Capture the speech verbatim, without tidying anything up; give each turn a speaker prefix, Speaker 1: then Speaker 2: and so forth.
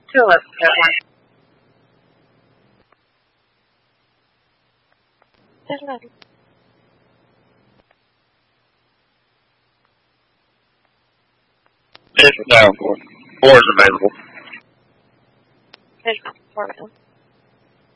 Speaker 1: two eleven, that one.
Speaker 2: There's nothing.
Speaker 3: It's down for. Four is available.
Speaker 2: There's not four of them.